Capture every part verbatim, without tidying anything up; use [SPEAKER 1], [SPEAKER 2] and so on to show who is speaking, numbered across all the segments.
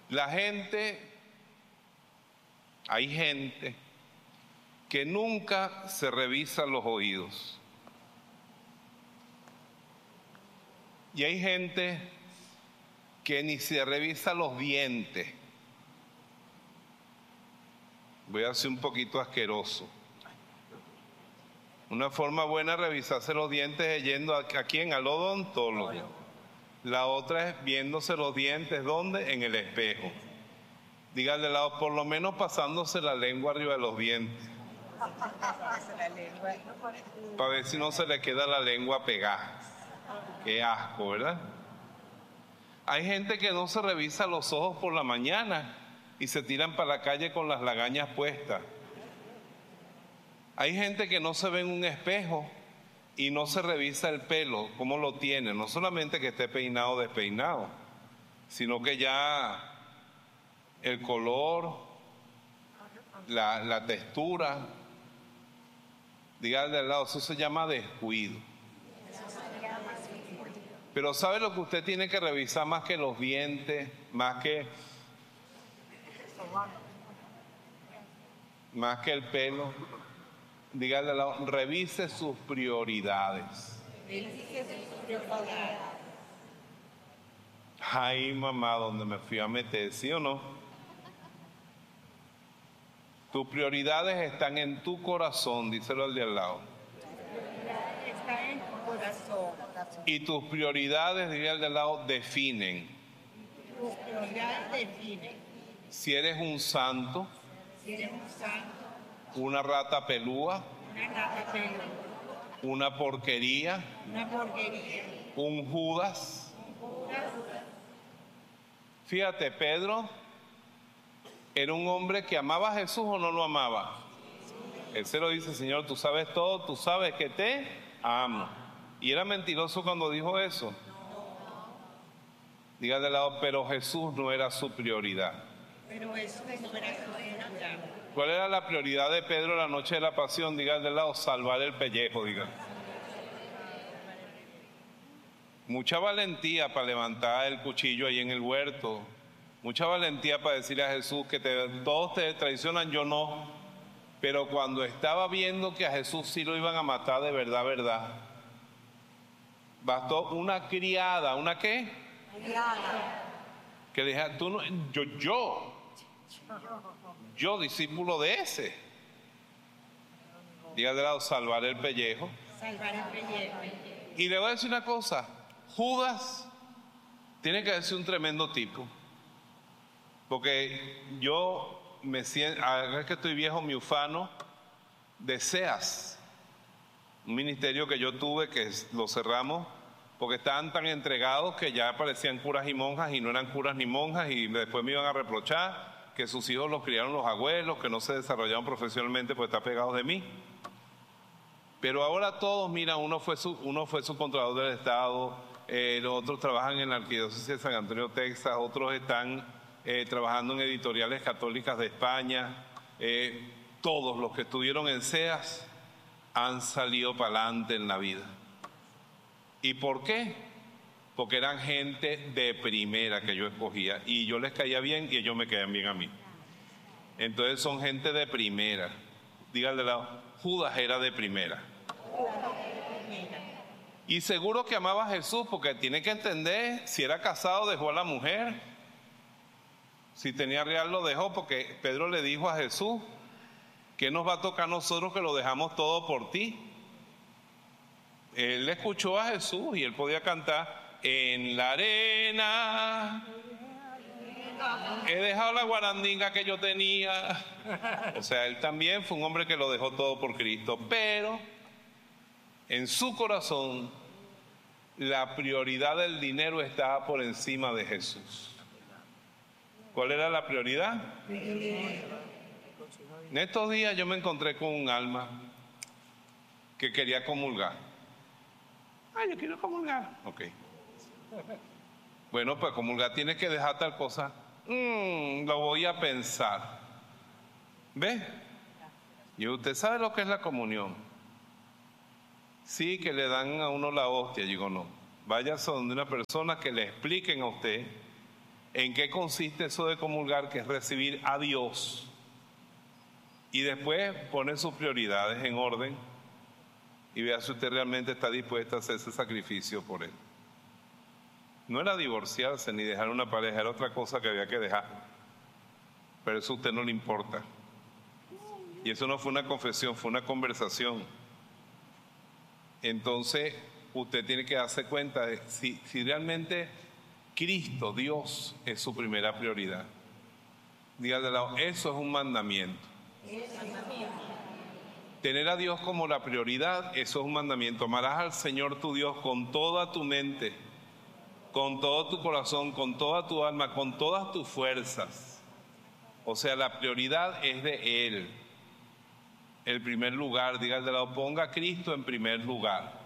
[SPEAKER 1] La gente, hay gente que nunca se revisa los oídos. Y hay gente que ni se revisa los dientes. Voy a ser un poquito asqueroso. Una forma buena de revisarse los dientes es yendo a, ¿a quién? Al odontólogo. La otra es viéndose los dientes, ¿dónde? En el espejo. Dígale al lado, por lo menos pasándose la lengua arriba de los dientes. Para ver si no se le queda la lengua pegada. Qué asco, ¿verdad? Hay gente que no se revisa los ojos por la mañana y se tiran para la calle con las lagañas puestas. Hay gente que no se ve en un espejo y no se revisa el pelo, cómo lo tiene, no solamente que esté peinado o despeinado, sino que ya el color, la, la textura, dígale al lado, eso se llama descuido. Pero ¿sabe lo que usted tiene que revisar más que los dientes, más que, más que el pelo? Dígale al lado, revise sus prioridades. Ay, mamá, ¿dónde me fui a meter? ¿Sí o no? Tus prioridades están en tu corazón, díselo al de al lado.
[SPEAKER 2] Está en tu corazón.
[SPEAKER 1] Y tus prioridades, dígale al de al lado, definen.
[SPEAKER 2] Tus prioridades definen.
[SPEAKER 1] Si eres un santo,
[SPEAKER 2] Si eres un santo,
[SPEAKER 1] una rata pelúa,
[SPEAKER 2] una rata pelúa,
[SPEAKER 1] una porquería,
[SPEAKER 2] una porquería,
[SPEAKER 1] un Judas. Fíjate, Pedro era un hombre que amaba a Jesús o no lo amaba. Él se lo dice, Señor, tú sabes todo, tú sabes que te amo. Y era mentiroso cuando dijo eso. Dígale al lado, pero Jesús no era su prioridad.
[SPEAKER 2] Pero eso no era su prioridad.
[SPEAKER 1] ¿Cuál era la prioridad de Pedro la noche de la pasión? Dígale al lado, salvar el pellejo, dígale. Mucha valentía para levantar el cuchillo ahí en el huerto. Mucha valentía para decirle a Jesús que te, todos te traicionan, yo no. Pero cuando estaba viendo que a Jesús sí lo iban a matar de verdad, verdad, bastó una criada, ¿una qué?
[SPEAKER 2] Criada.
[SPEAKER 1] Que le dijera, tú no, yo, yo, yo discípulo de ese. Diga de lado, salvar el pellejo.
[SPEAKER 2] Salvar el pellejo.
[SPEAKER 1] Y le voy a decir una cosa, Judas tiene que ser un tremendo tipo. Porque yo me siento, ahora que estoy viejo, mi ufano, deseas un ministerio que yo tuve que lo cerramos porque estaban tan entregados que ya parecían curas y monjas y no eran curas ni monjas y después me iban a reprochar que sus hijos los criaron los abuelos, que no se desarrollaron profesionalmente porque están pegados de mí. Pero ahora todos, mira, uno fue su, uno fue subcontralor del Estado, eh, los otros trabajan en la Arquidiócesis de San Antonio, Texas, otros están Eh, trabajando en editoriales católicas de España. Eh, todos los que estuvieron en C E A S han salido para adelante en la vida. ¿Y por qué? Porque eran gente de primera que yo escogía y yo les caía bien y ellos me caían bien a mí. Entonces son gente de primera. Díganle, Judas era de primera. Y seguro que amaba a Jesús porque tiene que entender, si era casado dejó a la mujer. Si tenía real lo dejó porque Pedro le dijo a Jesús, ¿qué nos va a tocar a nosotros que lo dejamos todo por ti? Él escuchó a Jesús y él podía cantar, en la arena he dejado la guarandinga que yo tenía. O sea, él también fue un hombre que lo dejó todo por Cristo, pero en su corazón la prioridad del dinero estaba por encima de Jesús. ¿Cuál era la prioridad? En estos días yo me encontré con un alma que quería comulgar. Ah, yo quiero comulgar. Ok. Bueno, pues comulgar tienes que dejar tal cosa. Mm, lo voy a pensar. ¿Ve? Y usted sabe lo que es la comunión. Sí, que le dan a uno la hostia. Yo digo, no. Váyase donde una persona que le expliquen a usted ¿En qué consiste eso de comulgar? Que es recibir a Dios y después poner sus prioridades en orden y vea si usted realmente está dispuesta a hacer ese sacrificio por Él. No era divorciarse ni dejar una pareja, era otra cosa que había que dejar, pero eso a usted no le importa. Y eso no fue una confesión, fue una conversación. Entonces usted tiene que darse cuenta de si, si realmente Cristo, Dios, es su primera prioridad. Dígale de lado, eso es un mandamiento. Tener a Dios como la prioridad, eso es un mandamiento. Amarás al Señor tu Dios con toda tu mente, con todo tu corazón, con toda tu alma, con todas tus fuerzas. O sea, la prioridad es de Él. El primer lugar, dígale de lado, ponga a Cristo en primer lugar.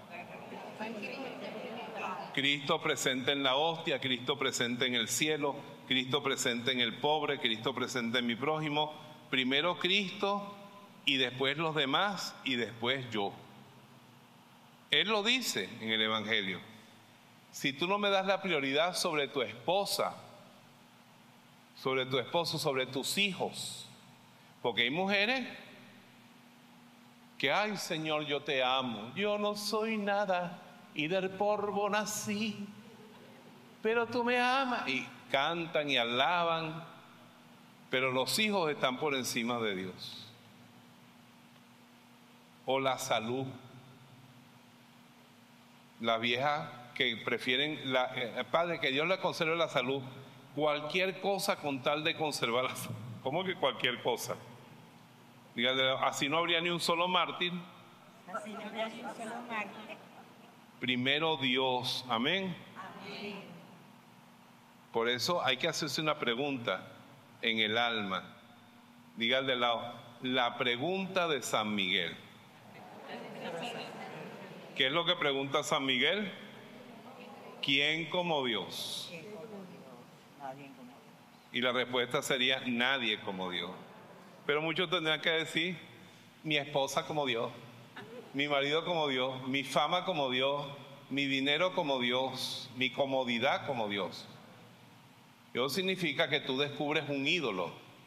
[SPEAKER 1] Cristo presente en la hostia, Cristo presente en el cielo, Cristo presente en el pobre, Cristo presente en mi prójimo. Primero Cristo y después los demás y después yo. Él lo dice en el Evangelio. Si tú no me das la prioridad sobre tu esposa, sobre tu esposo, sobre tus hijos, porque hay mujeres que, ay Señor, yo te amo, yo no soy nada y del polvo nací, pero tú me amas, y cantan y alaban, pero los hijos están por encima de Dios. O la salud, la vieja que prefieren, la, eh, Padre, que Dios le conserve la salud, cualquier cosa con tal de conservar la salud. ¿Cómo que cualquier cosa? Dígale, así no habría ni un solo mártir.
[SPEAKER 2] Así no habría ni un solo mártir.
[SPEAKER 1] Primero Dios, amén.
[SPEAKER 2] Amén.
[SPEAKER 1] Por eso hay que hacerse una pregunta en el alma. Dígale de lado, la pregunta de San Miguel. ¿Qué es lo que pregunta San Miguel? ¿Quién como Dios? Y la respuesta sería nadie como Dios. Pero muchos tendrán que decir mi esposa como Dios, mi marido como Dios, mi fama como Dios, mi dinero como Dios, mi comodidad como Dios. Eso significa que tú descubres un ídolo.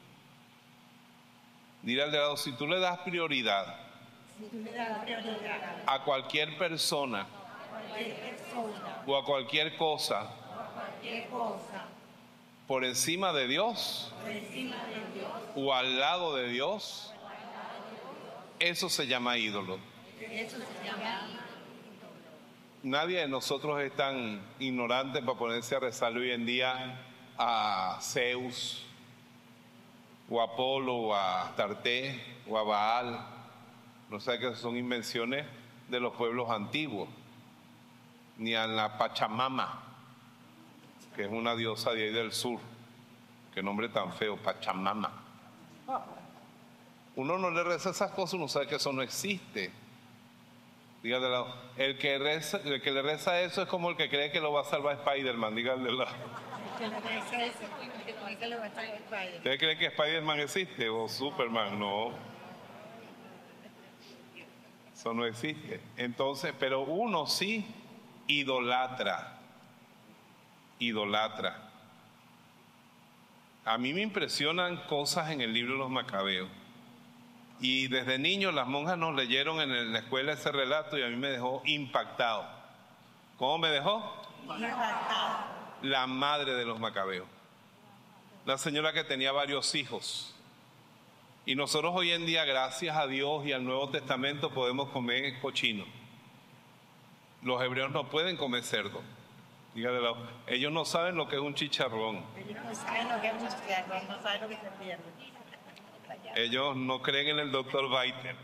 [SPEAKER 1] Dile al de lado, si tú le das prioridad,
[SPEAKER 2] Si tú le das prioridad
[SPEAKER 1] a cualquier persona
[SPEAKER 2] a cualquier persona
[SPEAKER 1] o a cualquier cosa
[SPEAKER 2] o a cualquier cosa
[SPEAKER 1] por encima de Dios
[SPEAKER 2] por encima de Dios,
[SPEAKER 1] o al lado de Dios, eso se llama ídolo.
[SPEAKER 2] eso se llama.
[SPEAKER 1] Nadie de nosotros es tan ignorante para ponerse a rezar hoy en día a Zeus o a Apolo o a Tarté o a Baal. No sé que son invenciones de los pueblos antiguos, ni a la Pachamama, que es una diosa de ahí del sur. Qué nombre tan feo, Pachamama. Uno no le reza esas cosas, uno sabe que eso no existe. Dígale de lado, el que, reza, el que le reza eso es como el que cree que lo va a salvar Spider-Man, dígale de lado.
[SPEAKER 2] Que le reza eso, que cree que le va a estar el padre.
[SPEAKER 1] ¿Ustedes creen que Spider-Man existe o Superman? No. Eso no existe. Entonces, pero uno sí idolatra. Idolatra. A mí me impresionan cosas en el libro de los Macabeos. Y desde niño las monjas nos leyeron en la escuela ese relato y a mí me dejó impactado. ¿Cómo me dejó?
[SPEAKER 2] Impactado.
[SPEAKER 1] La madre de los Macabeos. La señora que tenía varios hijos. Y nosotros hoy en día, gracias a Dios y al Nuevo Testamento, podemos comer cochino. Los hebreos no pueden comer cerdo. Dígale, ellos no saben lo que es un chicharrón.
[SPEAKER 2] Ellos no saben lo que es un chicharrón, no saben lo que se pierde.
[SPEAKER 1] Ellos no creen en el doctor Biter.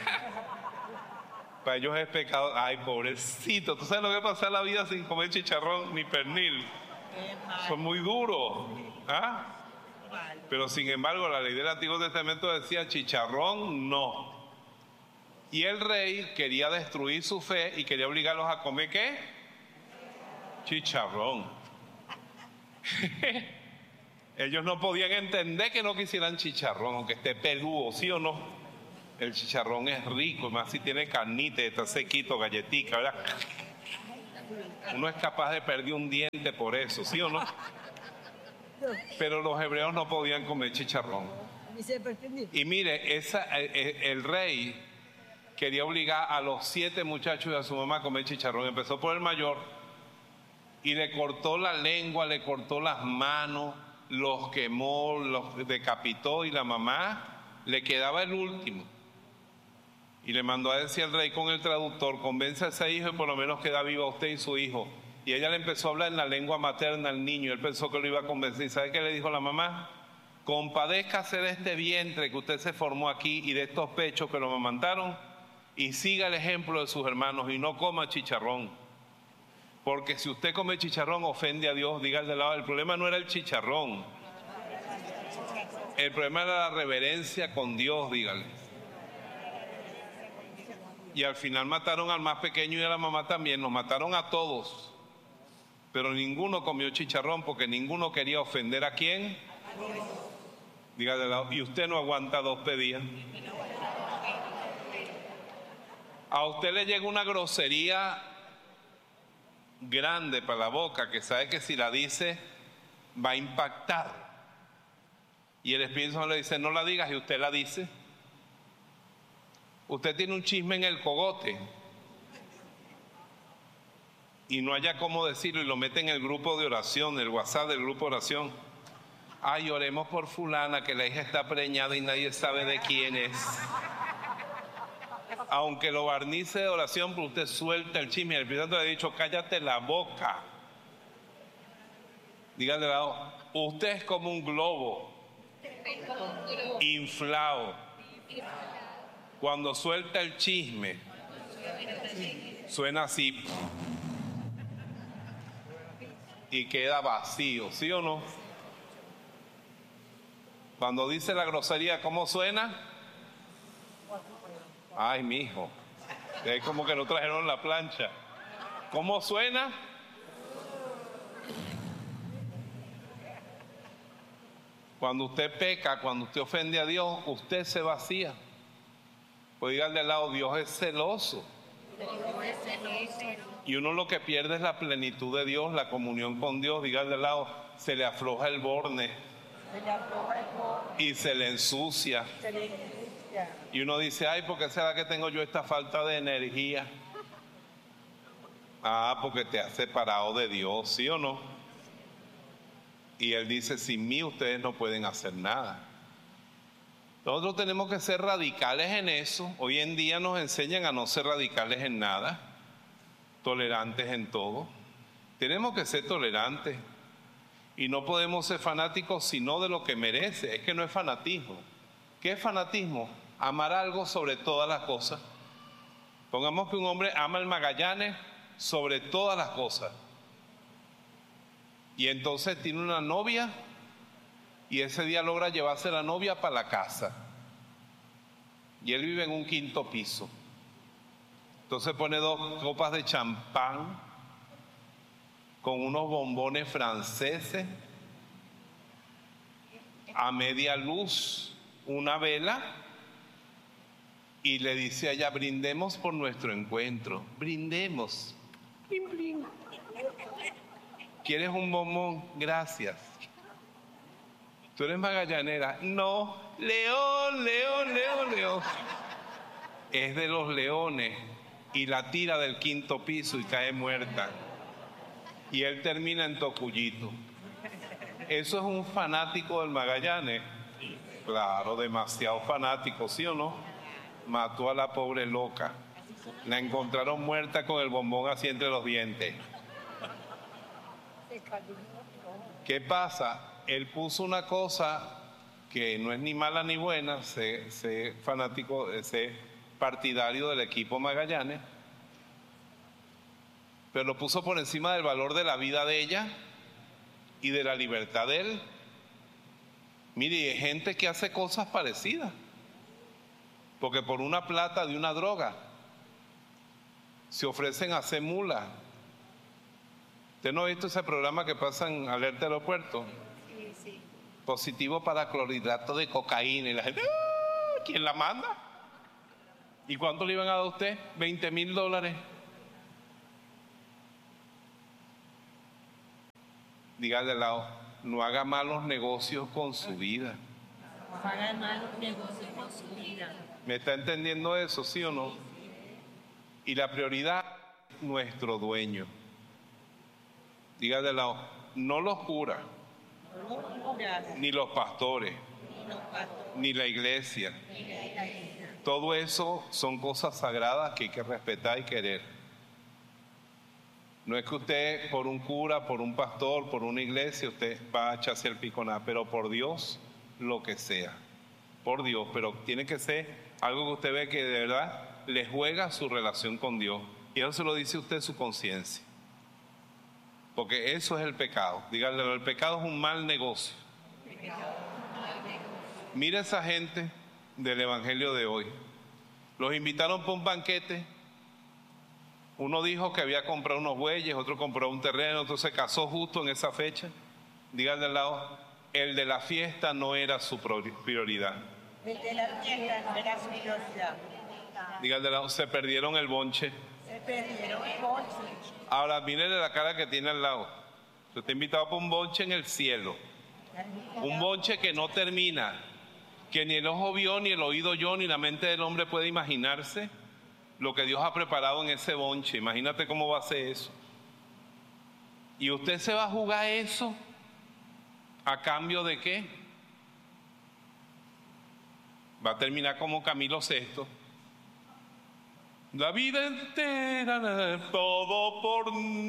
[SPEAKER 1] Para ellos es pecado. Ay, pobrecito. ¿Tú sabes lo que pasa en la vida sin comer chicharrón ni pernil? Son muy duros. ¿Ah? Pero sin embargo, la ley del Antiguo Testamento decía chicharrón no. Y el rey quería destruir su fe y quería obligarlos a comer ¿qué? Chicharrón. Ellos no podían entender que no quisieran chicharrón, aunque esté peludo, ¿sí o no? El chicharrón es rico, más si tiene carnita, está sequito, galletica, ¿verdad? Uno es capaz de perder un diente por eso, ¿sí o no? pero los hebreos no podían comer chicharrón. Y mire, esa, el, el rey quería obligar a los siete muchachos y a su mamá a comer chicharrón. Empezó por el mayor y le cortó la lengua, le cortó las manos, los quemó, los decapitó, y la mamá le quedaba el último. Y le mandó a decir al rey con el traductor: convence a ese hijo y por lo menos queda viva usted y su hijo. Y ella le empezó a hablar en la lengua materna al niño. Él pensó que lo iba a convencer. ¿Y sabe qué le dijo la mamá? Compadézcase de este vientre que usted se formó aquí y de estos pechos que lo amamantaron, y siga el ejemplo de sus hermanos y no coma chicharrón. Porque si usted come chicharrón ofende a Dios. Diga al de lado, el problema no era el chicharrón. El problema era la reverencia con Dios, dígale. Y al final mataron al más pequeño y a la mamá también. Nos mataron a todos. Pero ninguno comió chicharrón porque ninguno quería ofender a quién. Diga de lado, y usted no aguanta dos pedidas. A usted le llega una grosería grande para la boca que sabe que si la dice va a impactar. Y el Espíritu Santo le dice: no la digas, y usted la dice. Usted tiene un chisme en el cogote y no haya cómo decirlo y lo mete en el grupo de oración, el WhatsApp del grupo de oración. Ay, oremos por fulana que la hija está preñada y nadie sabe de quién es. Aunque lo barnice de oración, pero usted suelta el chisme. El Espíritu Santo le ha dicho: cállate la boca. Dígale al lado, usted es como un globo inflado. Cuando suelta el chisme, suena así y queda vacío, ¿sí o no? Cuando dice la grosería, ¿cómo suena? Ay, mijo, es como que no trajeron la plancha. ¿Cómo suena? Cuando usted peca, cuando usted ofende a Dios, usted se vacía. Pues dígale al lado, Dios es celoso. Y uno lo que pierde es la plenitud de Dios, la comunión con Dios. Dígale al lado, se le afloja el borne y se le ensucia. Y uno dice: ay, ¿por qué será que tengo yo esta falta de energía? Ah, porque te has separado de Dios, ¿sí o no? Y Él dice: sin mí ustedes no pueden hacer nada. Nosotros tenemos que ser radicales en eso. Hoy en día nos enseñan a no ser radicales en nada, tolerantes en todo. Tenemos que ser tolerantes y no podemos ser fanáticos sino de lo que merece. Es que no es fanatismo. ¿Qué es fanatismo? Amar algo sobre todas las cosas. Pongamos que un hombre ama el Magallanes sobre todas las cosas. Y entonces tiene una novia y ese día logra llevarse la novia para la casa. Y él vive en un quinto piso. Entonces pone dos copas de champán con unos bombones franceses, a media luz, una vela, y le dice a ella: brindemos por nuestro encuentro, brindemos. Blim, blim. ¿Quieres un bombón? Gracias. ¿Tú eres magallanera? No. León, león, león, león. Es de los leones y la tira del quinto piso y cae muerta. Y él termina en Tocuyito. ¿Eso es un fanático del Magallanes? Claro, demasiado fanático, ¿sí o no? Mató a la pobre loca. La encontraron muerta con el bombón así entre los dientes. ¿Qué pasa? Él puso una cosa que no es ni mala ni buena, ser, ser fanático, ser partidario del equipo Magallanes, pero lo puso por encima del valor de la vida de ella y de la libertad de él. Mire, hay gente que hace cosas parecidas, porque por una plata de una droga se ofrecen a hacer mulas. ¿Usted no ha visto ese programa que pasa en Alerta Aeropuerto?
[SPEAKER 2] Sí, sí.
[SPEAKER 1] Positivo para clorhidrato de cocaína. Y la gente, ¡ah! ¿Quién la manda? ¿Y cuánto le iban a dar a usted? veinte mil dólares. Dígale al lado, No haga malos negocios con su vida.
[SPEAKER 2] No haga malos negocios con su vida.
[SPEAKER 1] ¿Me está entendiendo eso, sí o no? Y la prioridad es nuestro dueño. Diga de lado, no los curas,
[SPEAKER 2] No los curas,
[SPEAKER 1] ni los pastores,
[SPEAKER 2] ni los pastores,
[SPEAKER 1] ni la iglesia.
[SPEAKER 2] ni la iglesia.
[SPEAKER 1] Todo eso son cosas sagradas que hay que respetar y querer. No es que usted por un cura, por un pastor, por una iglesia, usted va a echarse el pico nada, pero por Dios, lo que sea. Por Dios, pero tiene que ser algo que usted ve que de verdad le juega su relación con Dios. Y eso se lo dice usted su conciencia. Porque eso es el pecado. Díganle, el pecado es un mal negocio. Mira esa gente del evangelio de hoy. Los invitaron para un banquete. Uno dijo que había comprado unos bueyes, otro compró un terreno, otro se casó justo en esa fecha. Díganle al lado, el de la fiesta no era su prioridad.
[SPEAKER 2] El de la fiesta no era su prioridad.
[SPEAKER 1] Díganle al lado, se perdieron el bonche.
[SPEAKER 2] Se perdieron el bonche.
[SPEAKER 1] Ahora, mírenle la cara que tiene al lado. Usted está invitado para un bonche en el cielo. Un bonche que no termina, que ni el ojo vio, ni el oído oyó, ni la mente del hombre puede imaginarse lo que Dios ha preparado en ese bonche. Imagínate cómo va a ser eso. ¿Y usted se va a jugar eso a cambio de qué? Va a terminar como Camilo sexto. La vida entera, todo por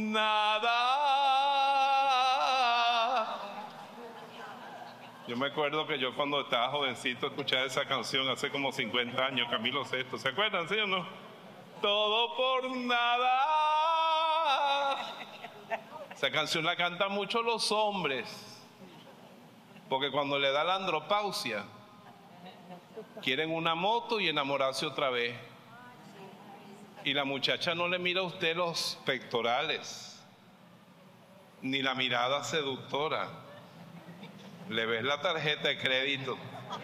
[SPEAKER 1] nada. Yo me acuerdo que yo cuando estaba jovencito escuchaba esa canción hace como cincuenta años, Camilo sexto. ¿Se acuerdan, sí o no? Todo por nada. Esa canción la cantan mucho los hombres, porque cuando le da la andropausia, quieren una moto y enamorarse otra vez. Y la muchacha no le mira a usted los pectorales, ni la mirada seductora. Le ves la tarjeta de crédito.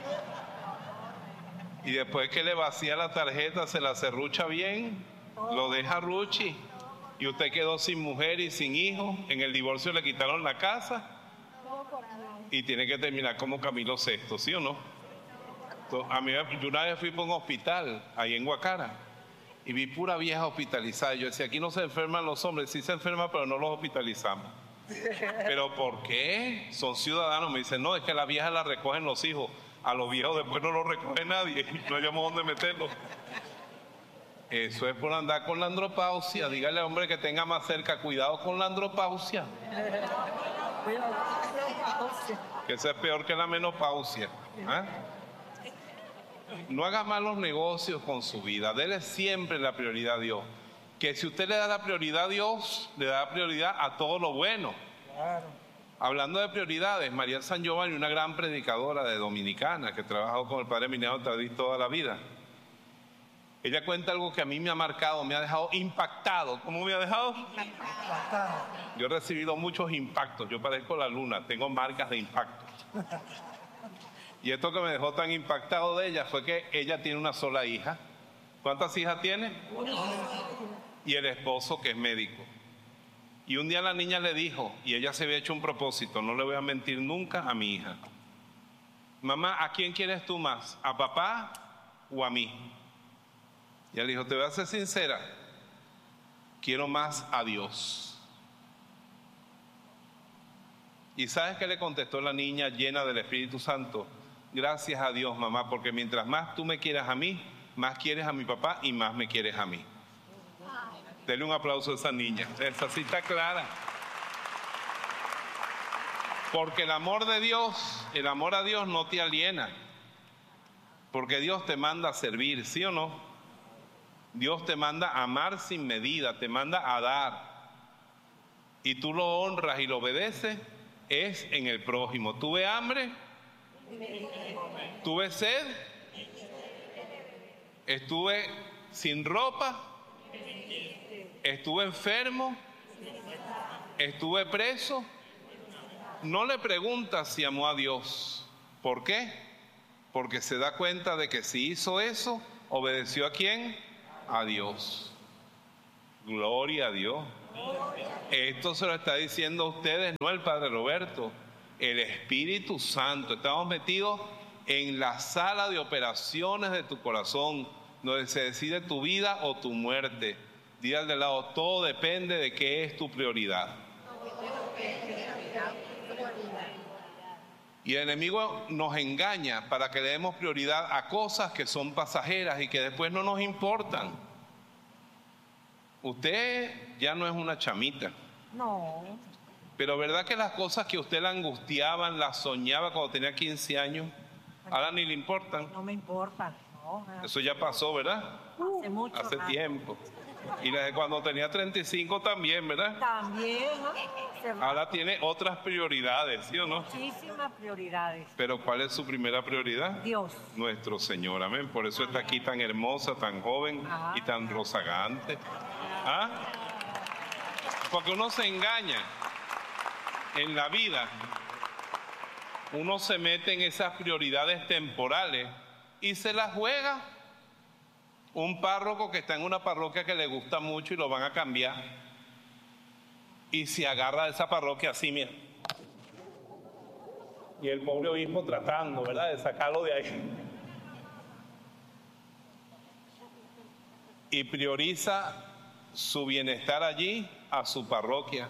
[SPEAKER 1] Y después que le vacía la tarjeta, se la serrucha bien, lo deja ruchi. Y usted quedó sin mujer y sin hijo. En el divorcio le quitaron la casa. Y tiene que terminar como Camilo sexto, ¿sí o no? Entonces, a mí, yo una vez fui por un hospital, ahí en Guacara, y vi pura vieja hospitalizada. Yo decía, aquí no se enferman los hombres, sí se enferman, pero no los hospitalizamos. ¿Pero por qué? Son ciudadanos. Me dicen, no, es que las viejas las recogen los hijos. A los viejos después no los recoge nadie. No hayamos dónde meterlos. Eso es por andar con la andropausia. Dígale al hombre que tenga más cerca, cuidado con la andropausia. Que eso es peor que la menopausia. ¿Ah? No haga malos negocios con su vida. Dele siempre la prioridad a Dios. Que si usted le da la prioridad a Dios, le da prioridad a todo lo bueno.
[SPEAKER 2] Claro.
[SPEAKER 1] Hablando de prioridades, María San Giovanni, una gran predicadora de dominicana que trabajó con el padre Mineo Tadí toda la vida. Ella cuenta algo que a mí me ha marcado, me ha dejado impactado. ¿Cómo me ha dejado?
[SPEAKER 2] Impactado.
[SPEAKER 1] Yo he recibido muchos impactos. Yo parezco la luna, tengo marcas de impacto. Y esto que me dejó tan impactado de ella fue que ella tiene una sola hija. ¿Cuántas hijas tiene? Y el esposo que es médico. Y un día la niña le dijo, y ella se había hecho un propósito, no le voy a mentir nunca a mi hija. Mamá, ¿a quién quieres tú más? ¿A papá o a mí? Y ella le dijo, te voy a ser sincera, quiero más a Dios. ¿Y sabes qué le contestó la niña llena del Espíritu Santo? Gracias a Dios, mamá, porque mientras más tú me quieras a mí, más quieres a mi papá y más me quieres a mí. Denle un aplauso a esa niña. Esa sí está clara. Porque el amor de Dios, el amor a Dios no te aliena. Porque Dios te manda a servir, ¿sí o no? Dios te manda a amar sin medida, te manda a dar. Y tú lo honras y lo obedeces, es en el prójimo. ¿Tuve hambre? ¿Tuve sed? ¿Estuve sin ropa? ¿Estuve enfermo? ¿Estuve preso? No le preguntas si amó a Dios. ¿Por qué? Porque se da cuenta de que si hizo eso, obedeció a quién? A Dios. Gloria a Dios. Esto se lo está diciendo a ustedes, no el Padre Roberto. el Espíritu Santo. Estamos metidos en la sala de operaciones de tu corazón, donde se decide tu vida o tu muerte. Dile al de lado, todo depende de qué es tu prioridad. Y el enemigo nos engaña para que le demos prioridad a cosas que son pasajeras y que después no nos importan. Usted ya no es una chamita.
[SPEAKER 2] No.
[SPEAKER 1] Pero ¿verdad que las cosas que usted la angustiaban, las soñaba cuando tenía quince años, ahora ni le importan?
[SPEAKER 2] No me importa. No,
[SPEAKER 1] Eso ya pasó, ¿verdad?
[SPEAKER 2] hace mucho
[SPEAKER 1] Hace
[SPEAKER 2] rato.
[SPEAKER 1] tiempo. Y la de cuando tenía treinta y cinco también, ¿verdad?
[SPEAKER 2] También, ¿no? Se-
[SPEAKER 1] Ahora tiene otras prioridades, ¿sí o no?
[SPEAKER 2] Muchísimas prioridades.
[SPEAKER 1] Pero ¿cuál es su primera prioridad?
[SPEAKER 2] Dios.
[SPEAKER 1] Nuestro Señor, amén. Por eso está aquí tan hermosa, tan joven y tan rozagante. ¿Ah? Porque uno se engaña en la vida. Uno se mete en esas prioridades temporales y se las juega. Un párroco que está en una parroquia que le gusta mucho y lo van a cambiar y se agarra de esa parroquia así, mira. Y el pobre obispo tratando, ¿verdad?, de sacarlo de ahí. Y prioriza su bienestar allí a su parroquia.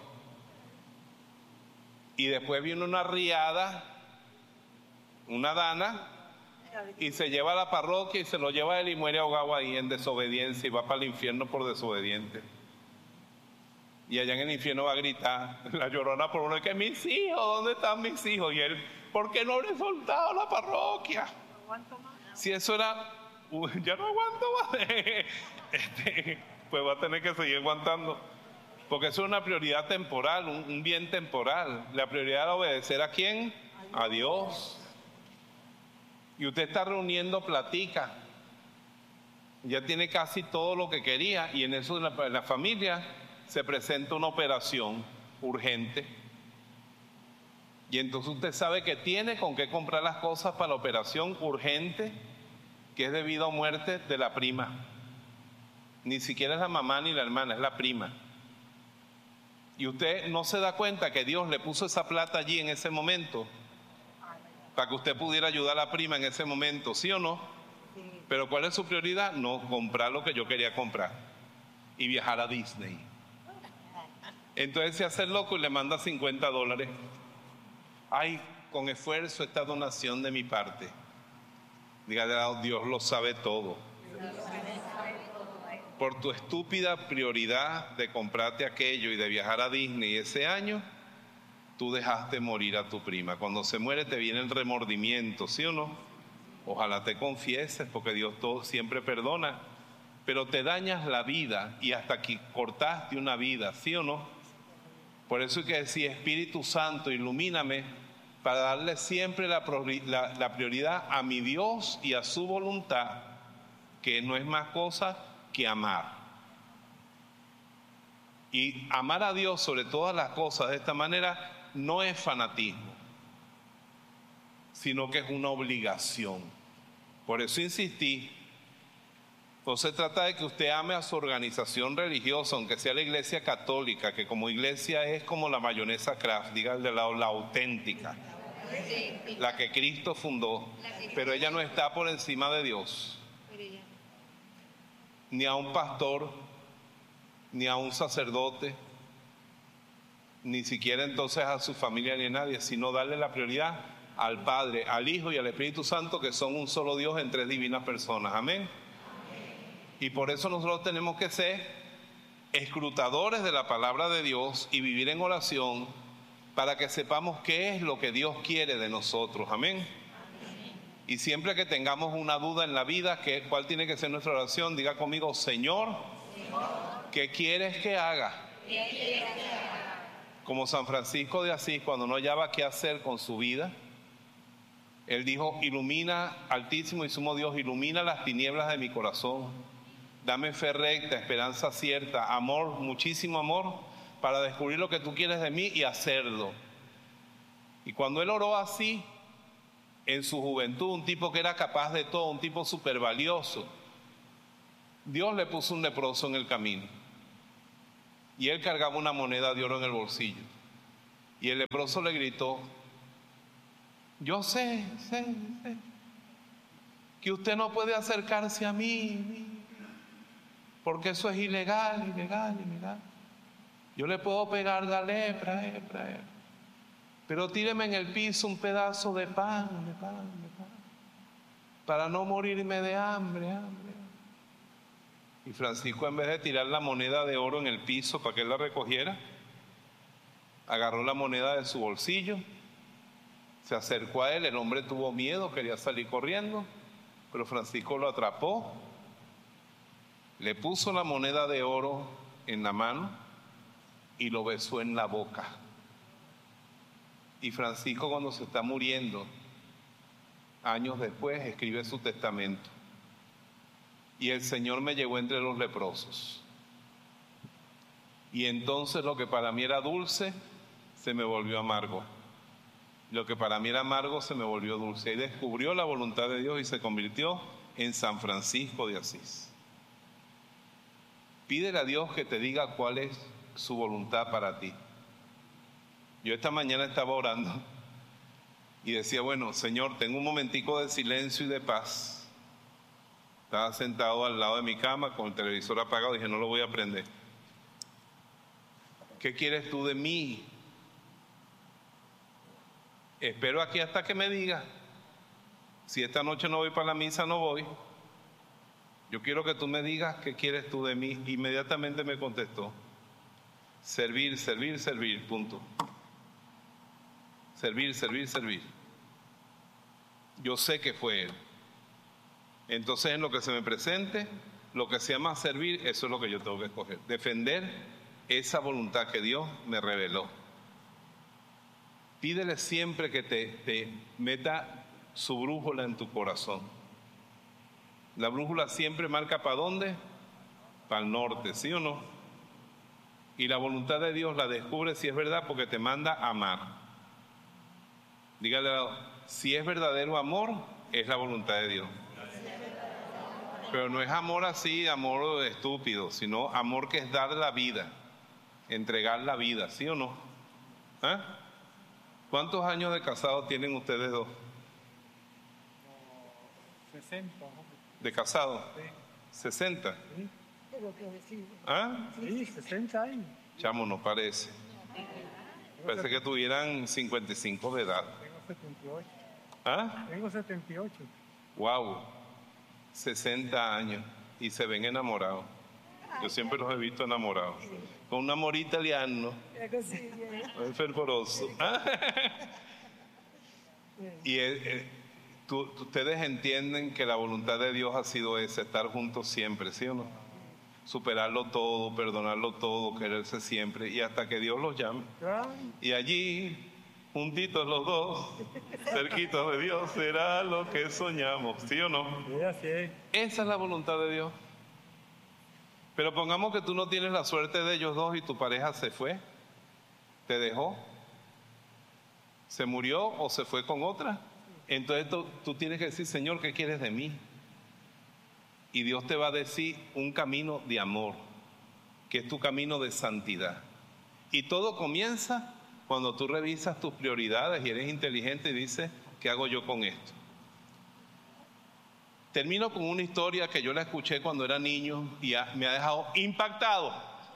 [SPEAKER 1] Y después viene una riada, una dana, y se lleva a la parroquia y se lo lleva él y muere ahogado ahí en desobediencia y va para el infierno por desobediente. Y allá en el infierno va a gritar la llorona por uno, que mis hijos, ¿dónde están mis hijos? Y él, ¿por qué no le he soltado la parroquia? Si eso era, uh, ya no aguanto más, este, pues va a tener que seguir aguantando. Porque eso es una prioridad temporal, un, un bien temporal. La prioridad era obedecer a quién, a Dios. Y usted está reuniendo platica, ya tiene casi todo lo que quería, y en eso en la, en la familia se presenta una operación urgente. Y entonces usted sabe que tiene con qué comprar las cosas para la operación urgente, que es de vida o muerte de la prima. Ni siquiera es la mamá ni la hermana, es la prima. Y usted no se da cuenta que Dios le puso esa plata allí en ese momento para que usted pudiera ayudar a la prima en ese momento, ¿sí o no?
[SPEAKER 2] Sí.
[SPEAKER 1] Pero ¿cuál es su prioridad? No, comprar lo que yo quería comprar y viajar a Disney. Entonces se hace el loco y le manda cincuenta dólares. Ay, con esfuerzo esta donación de mi parte. Dígale, Dios lo sabe todo. Por tu estúpida prioridad de comprarte aquello y de viajar a Disney ese año, tú dejaste morir a tu prima. Cuando se muere te viene el remordimiento, ¿sí o no? Ojalá te confieses, porque Dios todo siempre perdona, pero te dañas la vida y hasta aquí cortaste una vida, ¿sí o no? Por eso hay que decir, Espíritu Santo, ilumíname para darle siempre la, la, la prioridad a mi Dios y a su voluntad, que no es más cosa que amar. Y amar a Dios sobre todas las cosas de esta manera no es fanatismo, sino que es una obligación. Por eso insistí. No se trata de que usted ame a su organización religiosa, aunque sea la iglesia católica, que como iglesia es como la mayonesa Kraft, diga el de lado, la auténtica, la que Cristo fundó, pero ella no está por encima de Dios, ni a un pastor, ni a un sacerdote, ni siquiera entonces a su familia ni a nadie, sino darle la prioridad al Padre, al Hijo y al Espíritu Santo, que son un solo Dios en tres divinas personas. Amén. Y por eso nosotros tenemos que ser escrutadores de la palabra de Dios y vivir en oración para que sepamos qué es lo que Dios quiere de nosotros. Amén. Y siempre que tengamos una duda en la vida, ¿qué, ¿cuál tiene que ser nuestra oración? Diga conmigo, Señor, ¿qué quieres que haga? Como San Francisco de Asís, cuando no hallaba qué hacer con su vida, él dijo, ilumina, Altísimo y Sumo Dios, ilumina las tinieblas de mi corazón. Dame fe recta, esperanza cierta, amor, muchísimo amor, para descubrir lo que tú quieres de mí y hacerlo. Y cuando él oró así, en su juventud, un tipo que era capaz de todo, un tipo súper valioso, Dios le puso un leproso en el camino. Y él cargaba una moneda de oro en el bolsillo. Y el leproso le gritó, yo sé, sé, sé, que usted no puede acercarse a mí, porque eso es ilegal, ilegal, ilegal. Yo le puedo pegar la lepra, lepra, lepra. Pero tíreme en el piso un pedazo de pan, de pan, de pan, para no morirme de hambre, hambre. Y Francisco, en vez de tirar la moneda de oro en el piso para que él la recogiera, agarró la moneda de su bolsillo, se acercó a él, el hombre tuvo miedo, quería salir corriendo, pero Francisco lo atrapó, le puso la moneda de oro en la mano y lo besó en la boca. Y Francisco, cuando se está muriendo, años después, escribe su testamento. Y el Señor me llevó entre los leprosos. Y entonces lo que para mí era dulce, se me volvió amargo. Lo que para mí era amargo, se me volvió dulce. Y descubrió la voluntad de Dios y se convirtió en San Francisco de Asís. Pídele a Dios que te diga cuál es su voluntad para ti. Yo esta mañana estaba orando y decía, bueno, Señor, tengo un momentico de silencio y de paz. Estaba sentado al lado de mi cama con el televisor apagado, dije, no lo voy a prender. ¿Qué quieres tú de mí? Espero aquí hasta que me digas. Si esta noche no voy para la misa, no voy. Yo quiero que tú me digas qué quieres tú de mí. Inmediatamente me contestó, servir, servir, servir, punto. Servir, servir, servir. Yo sé que fue Él. Entonces, en lo que se me presente, lo que se llama servir, eso es lo que yo tengo que escoger. Defender esa voluntad que Dios me reveló. Pídele siempre que te, te meta su brújula en tu corazón. La brújula siempre marca para dónde, para el norte, ¿sí o no? Y la voluntad de Dios la descubre si es verdad porque te manda a amar. Dígale, si es verdadero amor, es la voluntad de Dios. Pero no es amor así, amor estúpido, sino amor que es dar la vida, entregar la vida, ¿sí o no? ¿Eh? ¿Cuántos años de casado tienen ustedes dos?
[SPEAKER 3] sesenta.
[SPEAKER 1] ¿De casado?
[SPEAKER 3] Sí.
[SPEAKER 1] ¿sesenta?
[SPEAKER 3] Sí.
[SPEAKER 1] ¿Ah?
[SPEAKER 3] Sí, sesenta años.
[SPEAKER 1] Chamo, no parece. Parece que tuvieran cincuenta y cinco de edad.
[SPEAKER 3] Tengo setenta y ocho.
[SPEAKER 1] ¿Ah?
[SPEAKER 3] Tengo setenta y ocho.
[SPEAKER 1] Wow, sesenta años y se ven enamorados. Yo siempre los he visto enamorados. Con un amor italiano, muy fervoroso. ¿Ah? Y eh, eh, tú, ustedes entienden que la voluntad de Dios ha sido esa, estar juntos siempre, ¿sí o no? Superarlo todo, perdonarlo todo, quererse siempre y hasta que Dios los llame. Y allí, juntitos los dos, cerquitos de Dios, será lo que soñamos, ¿sí o no?
[SPEAKER 3] Sí, así es.
[SPEAKER 1] Esa es la voluntad de Dios. Pero pongamos que tú no tienes la suerte de ellos dos y tu pareja se fue, te dejó, se murió o se fue con otra. Entonces tú, tú tienes que decir, Señor, ¿qué quieres de mí? Y Dios te va a decir un camino de amor, que es tu camino de santidad. Y todo comienza cuando tú revisas tus prioridades y eres inteligente y dices, ¿qué hago yo con esto? Termino con una historia que yo la escuché cuando era niño y me ha dejado impactado.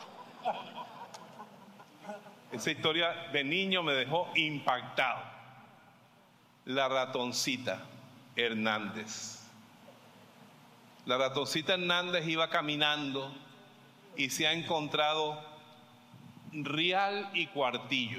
[SPEAKER 1] Esa historia de niño me dejó impactado. La ratoncita Hernández. La ratoncita Hernández iba caminando y se ha encontrado real y cuartillo.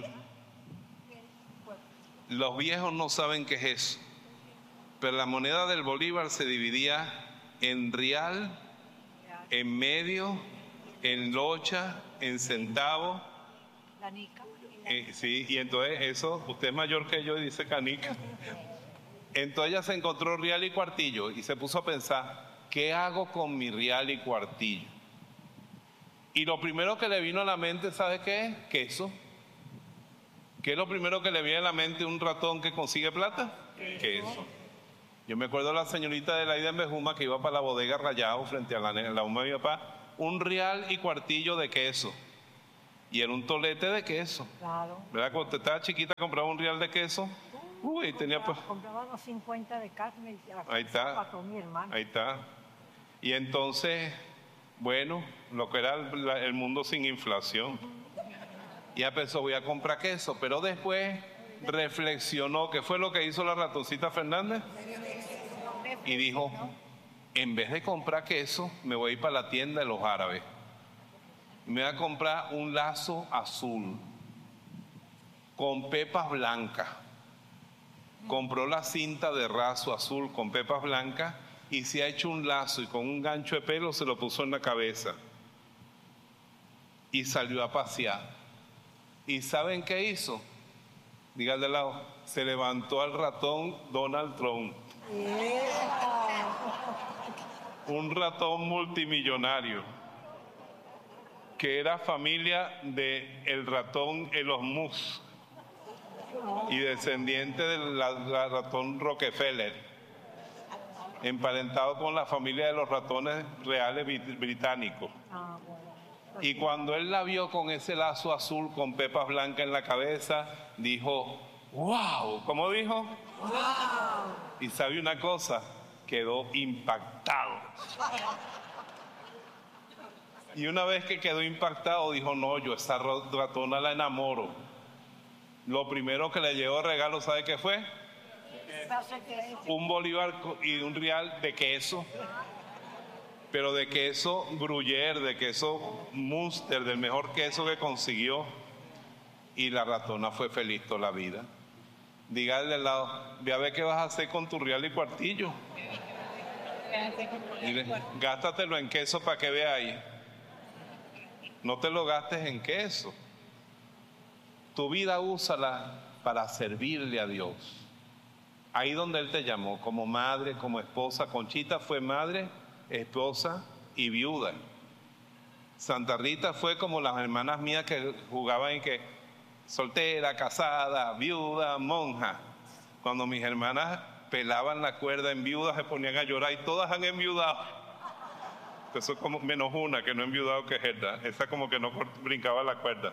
[SPEAKER 1] Los viejos no saben qué es eso, pero la moneda del Bolívar se dividía en real, en medio, en locha, en centavo.
[SPEAKER 2] La nica.
[SPEAKER 1] Eh, sí, y entonces eso, usted es mayor que yo y dice canica. Entonces ella se encontró real y cuartillo y se puso a pensar, ¿qué hago con mi real y cuartillo? Y lo primero que le vino a la mente, ¿sabe qué es? Queso. ¿Qué es lo primero que le viene a la mente a un ratón que consigue plata? Queso. Yo me acuerdo de la señorita de la ida en Bejuma que iba para la bodega Rayado frente a la, la UMA de mi papá, un real y cuartillo de queso. Y era un tolete de queso.
[SPEAKER 2] Claro.
[SPEAKER 1] ¿Verdad? Cuando usted estaba chiquita compraba un real de queso Uy, tenía pues.
[SPEAKER 2] Compraba los cincuenta de carne y
[SPEAKER 1] Ahí está.
[SPEAKER 2] para mi hermano.
[SPEAKER 1] Ahí está. Y entonces, bueno, lo que era el, el mundo sin inflación. Ya pensó, voy a comprar queso, pero después reflexionó, ¿qué fue lo que hizo la ratoncita Fernández? Y dijo, en vez de comprar queso, me voy a ir para la tienda de los árabes. Me voy a comprar un lazo azul con pepas blancas. Compró la cinta de raso azul con pepas blancas y se ha hecho un lazo y con un gancho de pelo se lo puso en la cabeza. Y salió a pasear. ¿Y saben qué hizo? Diga de lado, se levantó al ratón Donald Trump. Un ratón multimillonario que era familia de el ratón Elon Musk y descendiente del ratón Rockefeller, emparentado con la familia de los ratones reales británicos. Y cuando él la vio con ese lazo azul con pepas blancas en la cabeza, dijo, ¡wow! ¿Cómo dijo? ¡Wow! Y sabe una cosa, quedó impactado. Y una vez que quedó impactado, dijo, no, yo esa ratona la enamoro. Lo primero que le llevó regalo, ¿sabe qué fue? Un bolívar y un real de queso. Pero de queso gruyère, de queso Munster, del mejor queso que consiguió. Y la ratona fue feliz toda la vida. Dígale al lado, ve a ver qué vas a hacer con tu real y cuartillo. Dile, gástatelo en queso para que vea ahí. No te lo gastes en queso. Tu vida úsala para servirle a Dios. Ahí donde Él te llamó, como madre, como esposa. Conchita fue madre, esposa y viuda. Santa Rita fue como las hermanas mías que jugaban en que soltera, casada, viuda, monja. Cuando mis hermanas pelaban la cuerda en viuda se ponían a llorar y todas han enviudado. Eso es como menos una que no enviudado, que es Gerda. Esa como que no brincaba la cuerda.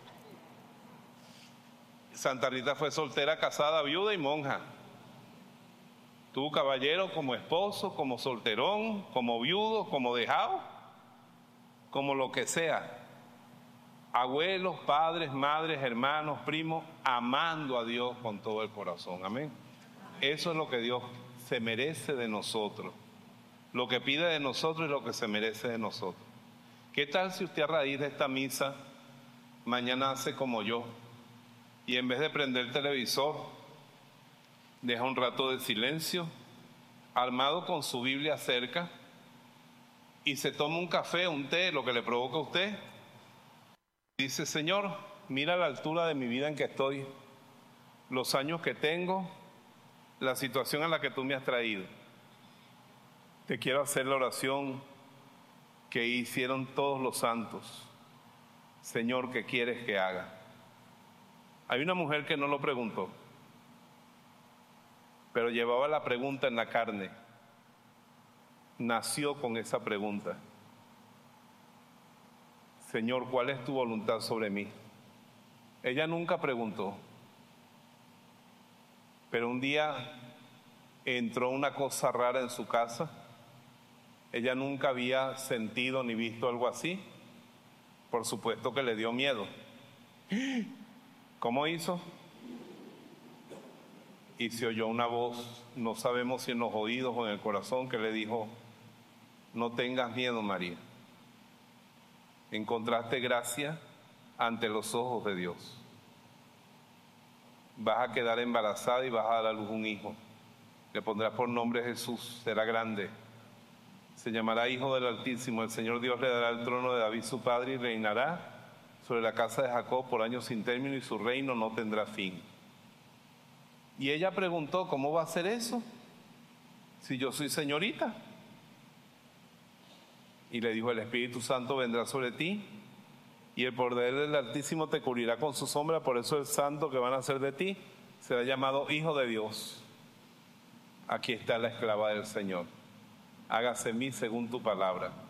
[SPEAKER 1] Santa Rita fue soltera, casada, viuda y monja. Tú, caballero, como esposo, como solterón, como viudo, como dejado, como lo que sea. Abuelos, padres, madres, hermanos, primos, amando a Dios con todo el corazón. Amén. Eso es lo que Dios se merece de nosotros. Lo que pide de nosotros es lo que se merece de nosotros. ¿Qué tal si usted a raíz de esta misa mañana hace como yo y en vez de prender el televisor deja un rato de silencio, armado con su Biblia cerca, y se toma un café, un té, lo que le provoca a usted? Dice, Señor, mira la altura de mi vida en que estoy, los años que tengo, la situación en la que tú me has traído. Te quiero hacer la oración que hicieron todos los santos. Señor, ¿qué quieres que haga? Hay una mujer que no lo preguntó, pero llevaba la pregunta en la carne. Nació con esa pregunta. Señor, ¿cuál es tu voluntad sobre mí? Ella nunca preguntó, pero un día entró una cosa rara en su casa. Ella nunca había sentido ni visto algo así. Por supuesto que le dio miedo. ¿Cómo hizo? Y se oyó una voz, no sabemos si en los oídos o en el corazón, que le dijo, no tengas miedo, María. Encontraste gracia ante los ojos de Dios. Vas a quedar embarazada y vas a dar a luz un hijo. Le pondrás por nombre Jesús, será grande. Se llamará Hijo del Altísimo. El Señor Dios le dará el trono de David su padre y reinará sobre la casa de Jacob por años sin término, y su reino no tendrá fin. Y ella preguntó, ¿cómo va a ser eso? Si yo soy señorita. Y le dijo, el Espíritu Santo vendrá sobre ti y el poder del Altísimo te cubrirá con su sombra. Por eso el santo que van a hacer de ti será llamado Hijo de Dios. Aquí está la esclava del Señor. Hágase en mí según tu palabra.